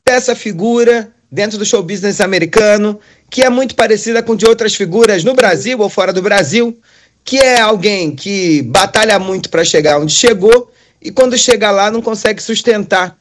dessa figura dentro do show business americano, que é muito parecida com de outras figuras no Brasil ou fora do Brasil, que é alguém que batalha muito para chegar onde chegou e quando chega lá não consegue sustentar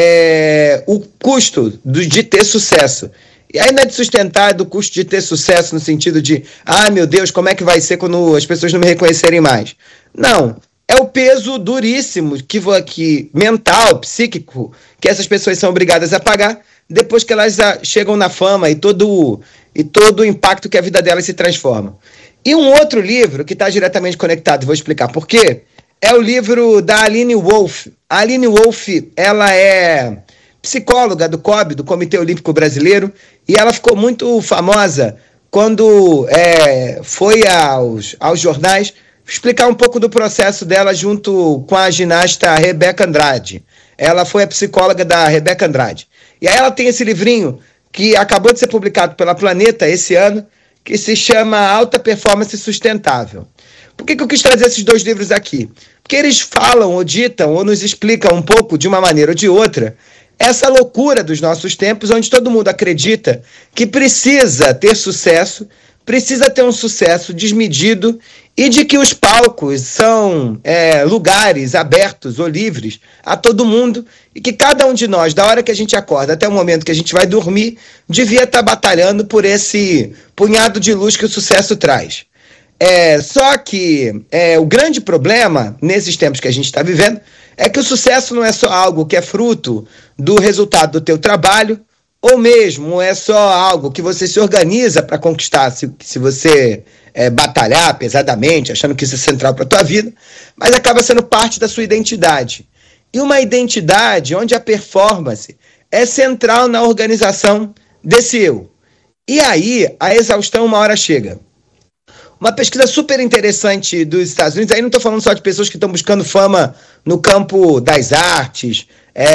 o custo de ter sucesso. E aí não é de sustentar, é do custo de ter sucesso no sentido de, meu Deus, como é que vai ser quando as pessoas não me reconhecerem mais? Não, é o peso duríssimo que mental, psíquico, que essas pessoas são obrigadas a pagar depois que elas chegam na fama e todo o impacto que a vida delas se transforma. E um outro livro que está diretamente conectado, vou explicar por quê, é o livro da Aline Wolf. A Aline Wolf, ela é psicóloga do COB, do Comitê Olímpico Brasileiro, e ela ficou muito famosa quando foi aos jornais explicar um pouco do processo dela junto com a ginasta Rebeca Andrade. Ela foi a psicóloga da Rebeca Andrade. E aí ela tem esse livrinho que acabou de ser publicado pela Planeta esse ano, que se chama Alta Performance Sustentável. Por que eu quis trazer esses dois livros aqui? Porque eles falam, ou ditam, ou nos explicam um pouco, de uma maneira ou de outra, essa loucura dos nossos tempos, onde todo mundo acredita que precisa ter sucesso, precisa ter um sucesso desmedido e de que os palcos são lugares abertos ou livres a todo mundo e que cada um de nós, da hora que a gente acorda até o momento que a gente vai dormir, devia estar batalhando por esse punhado de luz que o sucesso traz. Só que o grande problema, nesses tempos que a gente está vivendo, é que o sucesso não é só algo que é fruto do resultado do teu trabalho, ou mesmo é só algo que você se organiza para conquistar, se você batalhar pesadamente, achando que isso é central para a tua vida, mas acaba sendo parte da sua identidade. E uma identidade onde a performance é central na organização desse eu. E aí, a exaustão uma hora chega. Uma pesquisa super interessante dos Estados Unidos, aí não estou falando só de pessoas que estão buscando fama no campo das artes,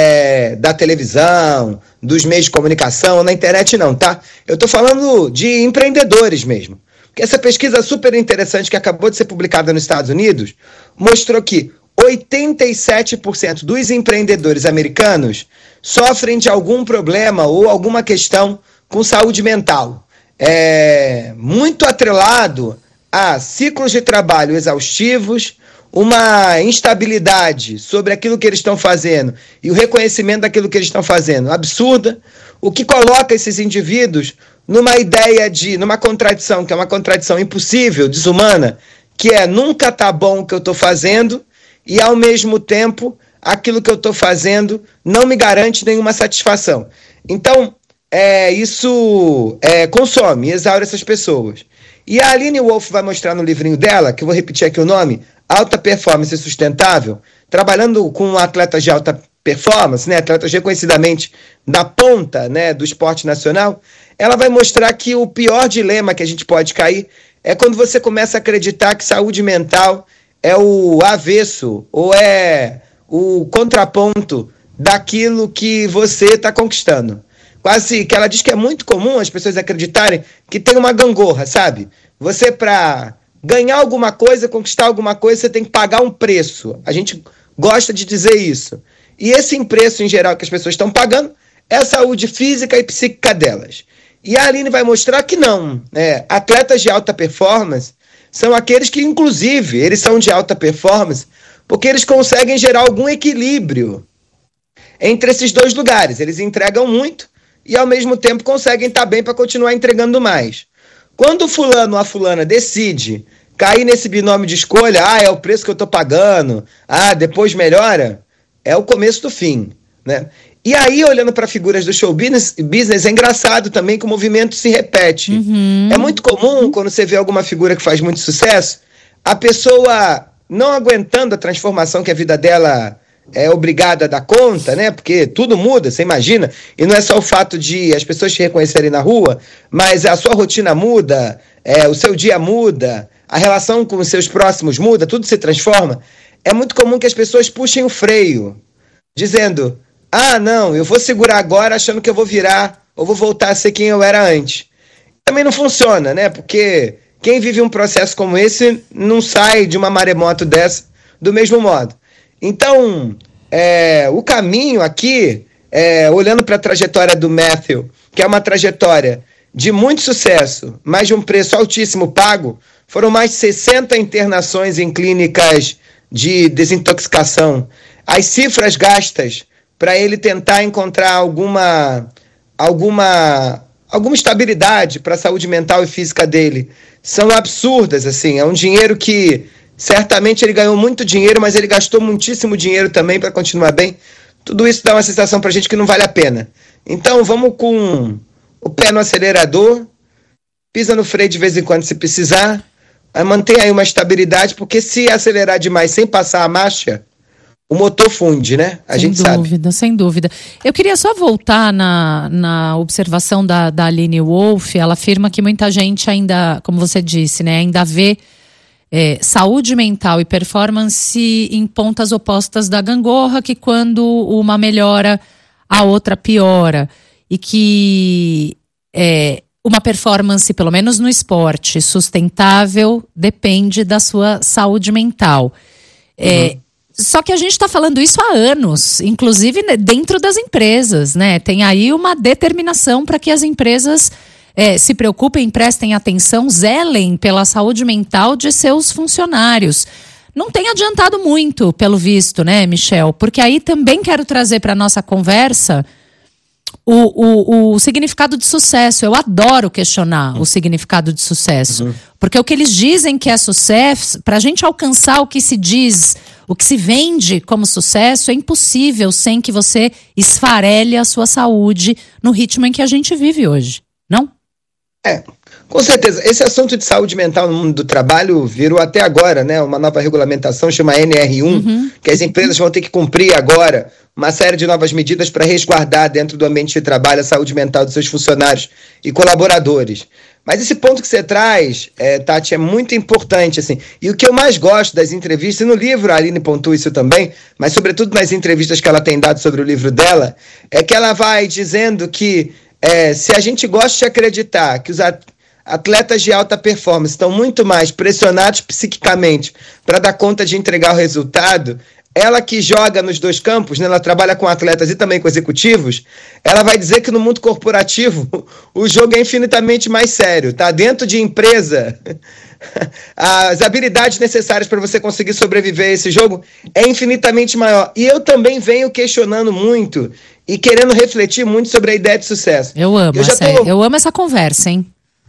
da televisão, dos meios de comunicação, na internet não, tá? Eu estou falando de empreendedores mesmo. Porque essa pesquisa super interessante que acabou de ser publicada nos Estados Unidos mostrou que 87% dos empreendedores americanos sofrem de algum problema ou alguma questão com saúde mental. Muito atrelado a ciclos de trabalho exaustivos, uma instabilidade sobre aquilo que eles estão fazendo e o reconhecimento daquilo que eles estão fazendo absurda, o que coloca esses indivíduos numa ideia numa contradição, que é uma contradição impossível, desumana, que nunca tá bom o que eu estou fazendo e, ao mesmo tempo, aquilo que eu estou fazendo não me garante nenhuma satisfação. Então, isso consome, exaure essas pessoas. E a Aline Wolf vai mostrar no livrinho dela, que eu vou repetir aqui o nome, Alta Performance Sustentável, trabalhando com atletas de alta performance, né, atletas reconhecidamente da ponta, né, do esporte nacional, ela vai mostrar que o pior dilema que a gente pode cair é quando você começa a acreditar que saúde mental é o avesso ou é o contraponto daquilo que você está conquistando. Quase que ela diz que é muito comum as pessoas acreditarem que tem uma gangorra, sabe? Você, para ganhar alguma coisa, conquistar alguma coisa, você tem que pagar um preço. A gente gosta de dizer isso. E esse preço, em geral, que as pessoas estão pagando é a saúde física e psíquica delas. E a Aline vai mostrar que não. Atletas de alta performance são aqueles que, inclusive, eles são de alta performance porque eles conseguem gerar algum equilíbrio entre esses dois lugares. Eles entregam muito e, ao mesmo tempo, conseguem estar bem para continuar entregando mais. Quando o fulano ou a fulana decide cair nesse binômio de escolha, é o preço que eu estou pagando, depois melhora, é o começo do fim, né? E aí, olhando para figuras do show business, é engraçado também que o movimento se repete. É muito comum, quando você vê alguma figura que faz muito sucesso, a pessoa não aguentando a transformação que a vida dela é obrigada a dar conta, né? Porque tudo muda, você imagina. E não é só o fato de as pessoas te reconhecerem na rua, mas a sua rotina muda, o seu dia muda, a relação com os seus próximos muda, tudo se transforma. É muito comum que as pessoas puxem o freio, dizendo, não, eu vou segurar agora achando que eu vou virar ou vou voltar a ser quem eu era antes. Também não funciona, né? Porque quem vive um processo como esse não sai de uma maremoto dessa do mesmo modo. Então, o caminho aqui olhando para a trajetória do Matthew, que é uma trajetória de muito sucesso, mas de um preço altíssimo pago, foram mais de 60 internações em clínicas de desintoxicação. As cifras gastas para ele tentar encontrar alguma estabilidade para a saúde mental e física dele são absurdas, assim. É um dinheiro que certamente ele ganhou muito dinheiro, mas ele gastou muitíssimo dinheiro também para continuar bem. Tudo isso dá uma sensação para a gente que não vale a pena. Então vamos com o pé no acelerador, pisa no freio de vez em quando se precisar, mantém aí uma estabilidade, porque se acelerar demais sem passar a marcha, o motor funde, né? A gente sabe. Sem dúvida, sem dúvida. Eu queria só voltar na observação da Aline Wolf. Ela afirma que muita gente ainda, como você disse, né, ainda vê saúde mental e performance em pontas opostas da gangorra, que quando uma melhora, a outra piora. E que uma performance, pelo menos no esporte, sustentável, depende da sua saúde mental. Só que a gente está falando isso há anos, inclusive dentro das empresas, né? Tem aí uma determinação para que as empresas se preocupem, prestem atenção, zelem pela saúde mental de seus funcionários. Não tem adiantado muito, pelo visto, né, Michel? Porque aí também quero trazer para a nossa conversa o significado de sucesso. Eu adoro questionar o significado de sucesso. Porque o que eles dizem que é sucesso, para a gente alcançar o que se diz, o que se vende como sucesso, é impossível sem que você esfarele a sua saúde no ritmo em que a gente vive hoje, não? Com certeza. Esse assunto de saúde mental no mundo do trabalho virou até agora, né? Uma nova regulamentação, chama NR1, que as empresas vão ter que cumprir agora uma série de novas medidas para resguardar dentro do ambiente de trabalho a saúde mental dos seus funcionários e colaboradores. Mas esse ponto que você traz, Tati, é muito importante, assim. E o que eu mais gosto das entrevistas, e no livro a Aline pontua isso também, mas sobretudo nas entrevistas que ela tem dado sobre o livro dela, é que ela vai dizendo que se a gente gosta de acreditar que os atletas de alta performance estão muito mais pressionados psiquicamente para dar conta de entregar o resultado, ela que joga nos dois campos, né, ela trabalha com atletas e também com executivos, ela vai dizer que no mundo corporativo o jogo é infinitamente mais sério, tá? Dentro de empresa, as habilidades necessárias para você conseguir sobreviver a esse jogo é infinitamente maior. E eu também venho questionando muito e querendo refletir muito sobre a ideia de sucesso. Eu amo essa conversa, hein?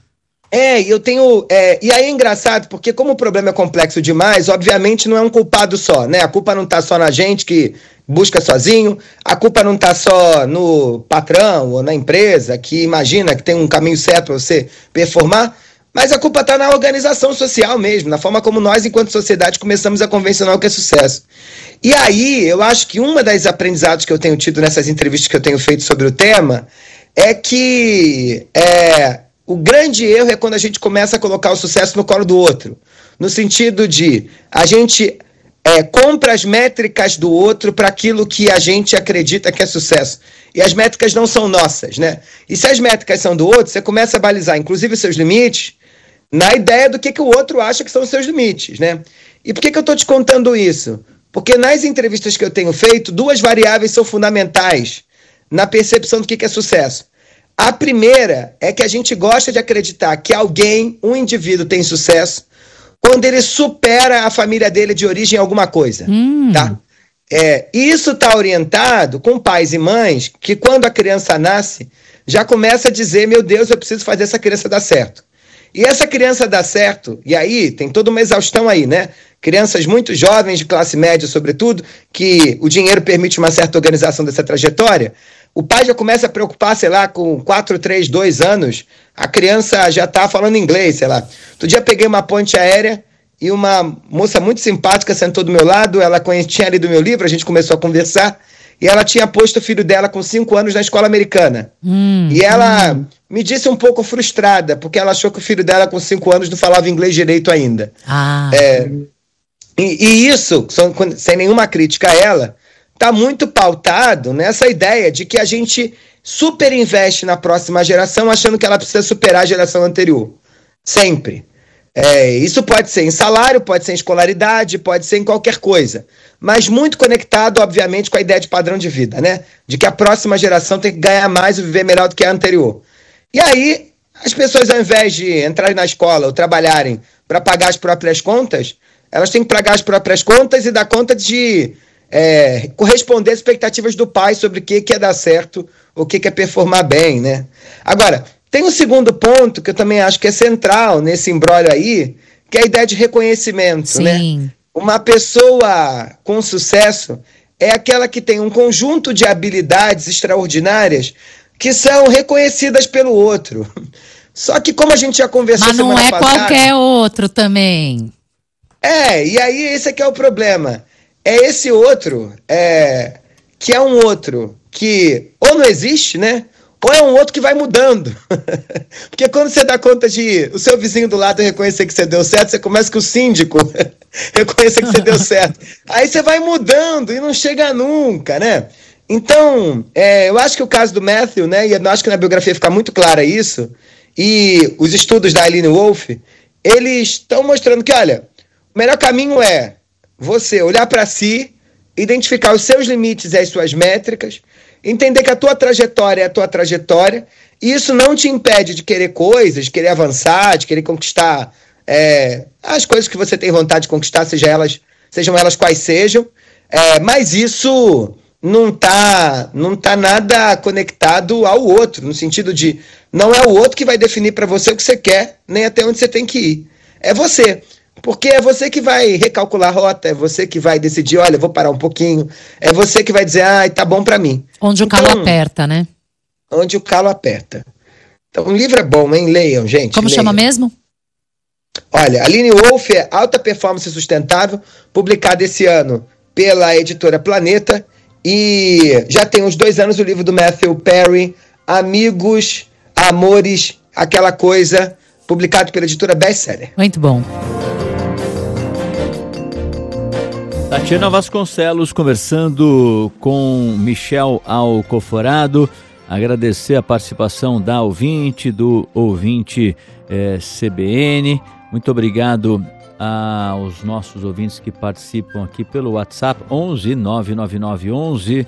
Eu tenho... e aí é engraçado, porque como o problema é complexo demais, obviamente não é um culpado só, né? A culpa não está só na gente que busca sozinho, a culpa não está só no patrão ou na empresa que imagina que tem um caminho certo para você performar, mas a culpa está na organização social mesmo, na forma como nós, enquanto sociedade, começamos a convencionar o que é sucesso. E aí, eu acho que uma das aprendizados que eu tenho tido nessas entrevistas que eu tenho feito sobre o tema é que... o grande erro é quando a gente começa a colocar o sucesso no colo do outro. No sentido de a gente compra as métricas do outro para aquilo que a gente acredita que é sucesso. E as métricas não são nossas, né? E se as métricas são do outro, você começa a balizar, inclusive, os seus limites na ideia do que o outro acha que são os seus limites, né? E por que eu estou te contando isso? Porque nas entrevistas que eu tenho feito, duas variáveis são fundamentais na percepção do que é sucesso. A primeira é que a gente gosta de acreditar que alguém, um indivíduo, tem sucesso quando ele supera a família dele de origem em alguma coisa, tá? Isso está orientado com pais e mães que quando a criança nasce, já começa a dizer, meu Deus, eu preciso fazer essa criança dar certo. E essa criança dá certo, e aí tem toda uma exaustão aí, né? Crianças muito jovens, de classe média sobretudo, que o dinheiro permite uma certa organização dessa trajetória. O pai já começa a preocupar, sei lá, com 4, 3, 2 anos, a criança já está falando inglês, sei lá. Outro dia peguei uma ponte aérea e uma moça muito simpática sentou do meu lado, ela tinha lido meu livro, a gente começou a conversar, e ela tinha posto o filho dela com 5 anos na escola americana. E ela me disse um pouco frustrada, porque ela achou que o filho dela com 5 anos não falava inglês direito ainda. E isso, sem nenhuma crítica a ela, está muito pautado nessa ideia de que a gente superinveste na próxima geração achando que ela precisa superar a geração anterior. Sempre. Isso pode ser em salário, pode ser em escolaridade, pode ser em qualquer coisa. Mas muito conectado, obviamente, com a ideia de padrão de vida, né? De que a próxima geração tem que ganhar mais e viver melhor do que a anterior. E aí, as pessoas, ao invés de entrarem na escola ou trabalharem para pagar as próprias contas, elas têm que pagar as próprias contas e dar conta de corresponder às expectativas do pai sobre o que é dar certo, o que é performar bem, né? Agora, tem um segundo ponto que eu também acho que é central nesse imbróglio aí, que é a ideia de reconhecimento, Sim. né? Uma pessoa com sucesso é aquela que tem um conjunto de habilidades extraordinárias que são reconhecidas pelo outro. Só que como a gente já conversou semana passada... Mas não é qualquer outro também. E aí esse é que é o problema. É esse outro, que é um outro que ou não existe, né? Ou é um outro que vai mudando. Porque quando você dá conta de o seu vizinho do lado reconhecer que você deu certo, você começa com o síndico reconhecer que você deu certo. Aí você vai mudando e não chega nunca, né? Então, eu acho que o caso do Matthew, né? E eu acho que na biografia fica muito clara isso, e os estudos da Aline Wolf, eles estão mostrando que, olha, o melhor caminho é você olhar para si, identificar os seus limites e as suas métricas, entender que a tua trajetória é a tua trajetória, e isso não te impede de querer coisas, de querer avançar, de querer conquistar as coisas que você tem vontade de conquistar, sejam elas quais sejam, mas isso não tá nada conectado ao outro, no sentido de não é o outro que vai definir para você o que você quer, nem até onde você tem que ir. É você. Porque é você que vai recalcular a rota, é você que vai decidir, olha, vou parar um pouquinho, é você que vai dizer, tá bom pra mim. Onde o calo aperta, né? Onde o calo aperta. Então, o livro é bom, hein? Leiam, gente. Como chama mesmo? Olha, Aline Wolf é Alta Performance Sustentável, publicado esse ano pela editora Planeta, e já tem uns 2 anos o livro do Matthew Perry, Amigos, Amores, aquela coisa, publicado pela editora Bestseller. Muito bom. Tatiana Vasconcelos conversando com Michel Alcoforado. Agradecer a participação da ouvinte, do ouvinte CBN. Muito obrigado aos nossos ouvintes que participam aqui pelo WhatsApp 11 999 11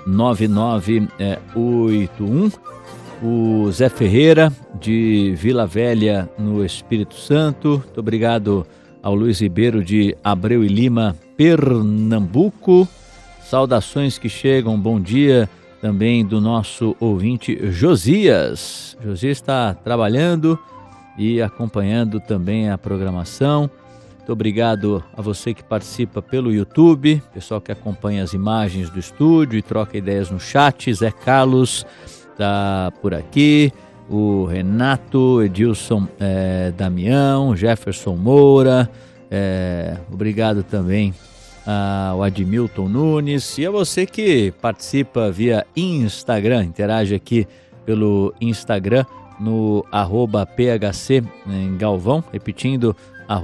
9981. O Zé Ferreira, de Vila Velha, no Espírito Santo. Muito obrigado ao Luiz Ribeiro, de Abreu e Lima, Pernambuco. Saudações que chegam, bom dia também do nosso ouvinte Josias. Josias está trabalhando e acompanhando também a programação. Muito obrigado a você que participa pelo YouTube, pessoal que acompanha as imagens do estúdio e troca ideias no chat. Zé Carlos está por aqui, o Renato, Edilson Damião, Jefferson Moura, obrigado também ao Admilton Nunes e a você que participa via Instagram, interage aqui pelo Instagram no @PHC Galvão, repetindo,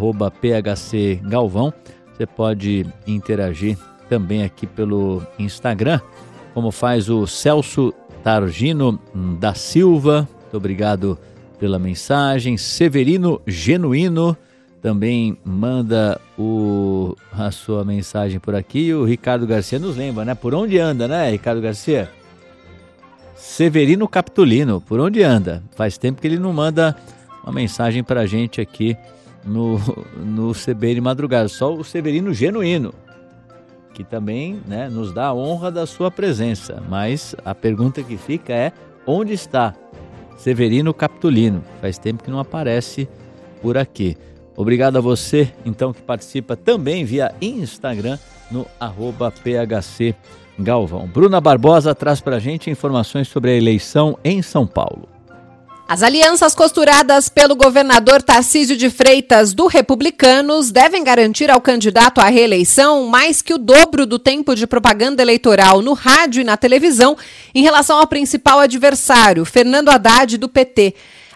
@PHC Galvão. Você pode interagir também aqui pelo Instagram, como faz o Celso Targino da Silva. Muito obrigado pela mensagem. Severino Genuíno também manda a sua mensagem por aqui. O Ricardo Garcia nos lembra, né? Por onde anda, né, Ricardo Garcia? Severino Capitulino, por onde anda? Faz tempo que ele não manda uma mensagem pra gente aqui no CBN Madrugada. Só o Severino Genuíno, que também, né, nos dá a honra da sua presença. Mas a pergunta que fica é, onde está Severino Capitulino? Faz tempo que não aparece por aqui. Obrigado a você, então, que participa também via Instagram no @PHC Galvão. Bruna Barbosa traz pra gente informações sobre a eleição em São Paulo. As alianças costuradas pelo governador Tarcísio de Freitas do Republicanos devem garantir ao candidato à reeleição mais que o dobro do tempo de propaganda eleitoral no rádio e na televisão em relação ao principal adversário, Fernando Haddad, do PT.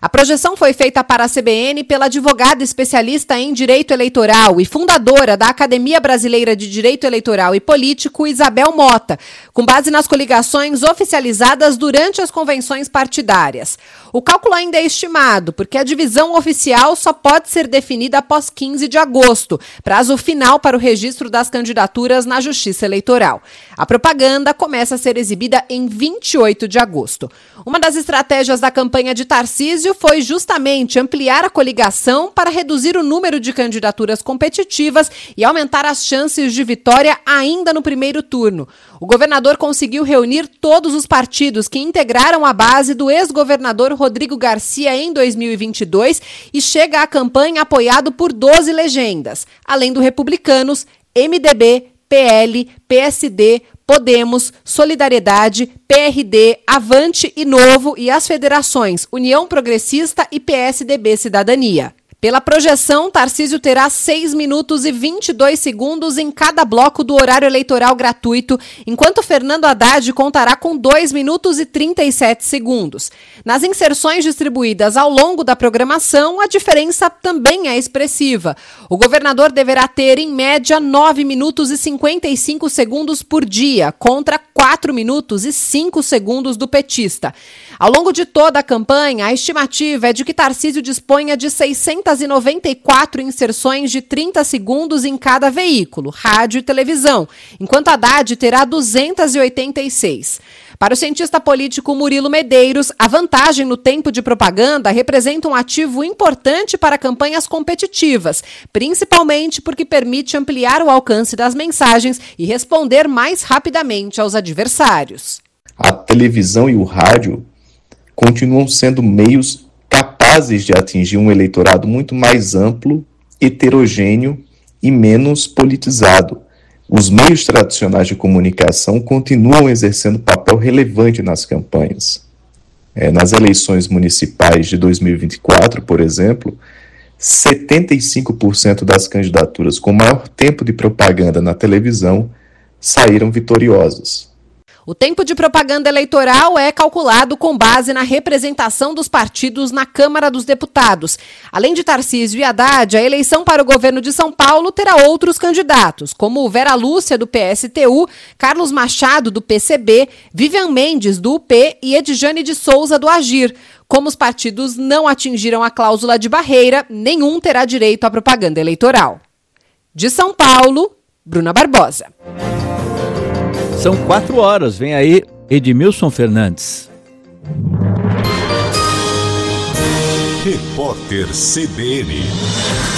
A projeção foi feita para a CBN pela advogada especialista em direito eleitoral e fundadora da Academia Brasileira de Direito Eleitoral e Político, Isabel Mota, com base nas coligações oficializadas durante as convenções partidárias. O cálculo ainda é estimado, porque a divisão oficial só pode ser definida após 15 de agosto, prazo final para o registro das candidaturas na Justiça Eleitoral. A propaganda começa a ser exibida em 28 de agosto. Uma das estratégias da campanha de Tarcísio foi justamente ampliar a coligação para reduzir o número de candidaturas competitivas e aumentar as chances de vitória ainda no primeiro turno. O governador conseguiu reunir todos os partidos que integraram a base do ex-governador Rodrigo Garcia em 2022 e chega à campanha apoiado por 12 legendas, além do Republicanos, MDB, PL, PSD, Podemos, Solidariedade, PRD, Avante e Novo e as federações União Progressista e PSDB Cidadania. Pela projeção, Tarcísio terá 6 minutos e 22 segundos em cada bloco do horário eleitoral gratuito, enquanto Fernando Haddad contará com 2 minutos e 37 segundos. Nas inserções distribuídas ao longo da programação, a diferença também é expressiva. O governador deverá ter, em média, 9 minutos e 55 segundos por dia, contra 4 minutos e 5 segundos do petista. Ao longo de toda a campanha, a estimativa é de que Tarcísio disponha de 694 inserções de 30 segundos em cada veículo, rádio e televisão, enquanto Haddad terá 286. Para o cientista político Murilo Medeiros, a vantagem no tempo de propaganda representa um ativo importante para campanhas competitivas, principalmente porque permite ampliar o alcance das mensagens e responder mais rapidamente aos adversários. A televisão e o rádio continuam sendo meios capazes de atingir um eleitorado muito mais amplo, heterogêneo e menos politizado. Os meios tradicionais de comunicação continuam exercendo papel relevante nas campanhas. Nas eleições municipais de 2024, por exemplo, 75% das candidaturas com maior tempo de propaganda na televisão saíram vitoriosas. O tempo de propaganda eleitoral é calculado com base na representação dos partidos na Câmara dos Deputados. Além de Tarcísio e Haddad, a eleição para o governo de São Paulo terá outros candidatos, como Vera Lúcia, do PSTU, Carlos Machado, do PCB, Vivian Mendes, do UP e Edjane de Souza, do Agir. Como os partidos não atingiram a cláusula de barreira, nenhum terá direito à propaganda eleitoral. De São Paulo, Bruna Barbosa. São 4 horas, vem aí Edmilson Fernandes. Repórter CBN.